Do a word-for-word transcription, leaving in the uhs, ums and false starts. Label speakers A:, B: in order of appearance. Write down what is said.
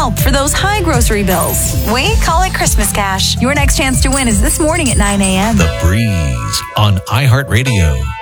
A: help for those high grocery bills. We call it Christmas cash. Your next chance to win is this morning at nine a.m.
B: The Breeze on iHeartRadio.